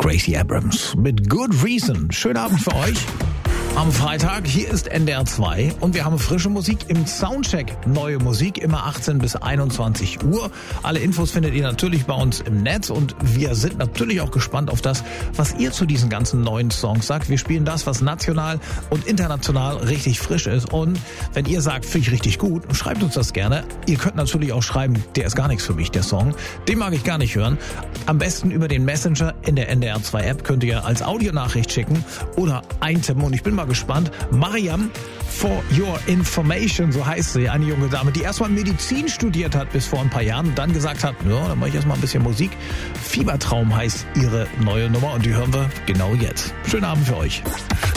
Gracie Abrams mit Good Reason. Schönen Abend für euch. Am Freitag, hier ist NDR 2 und wir haben frische Musik im Soundcheck. Neue Musik, immer 18 bis 21 Uhr. Alle Infos findet ihr natürlich bei uns im Netz und wir sind natürlich auch gespannt auf das, was ihr zu diesen ganzen neuen Songs sagt. Wir spielen das, was national und international richtig frisch ist. Und wenn ihr sagt, finde ich richtig gut, schreibt uns das gerne. Ihr könnt natürlich auch schreiben, der ist gar nichts für mich, der Song. Den mag ich gar nicht hören. Am besten über den Messenger in der NDR 2 App könnt ihr als Audionachricht schicken oder eintippen. Und ich bin mal gespannt. Mariam, for your information, so heißt sie, eine junge Dame, die erstmal Medizin studiert hat bis vor ein paar Jahren und dann gesagt hat, ja, dann mache ich erstmal ein bisschen Musik. Fiebertraum heißt ihre neue Nummer und die hören wir genau jetzt. Schönen Abend für euch.